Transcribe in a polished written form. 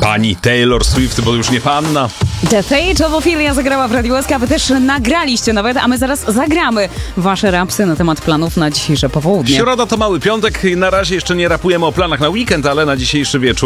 pani Taylor Swift, bo już nie panna. The Fate of Ophelia zagrała w Radiu SK, wy też nagraliście nawet, a my zaraz zagramy wasze rapsy na temat planów na dzisiejsze popołudnie. Środa to mały piątek i na razie jeszcze nie rapujemy o planach na weekend, ale na dzisiejszy wieczór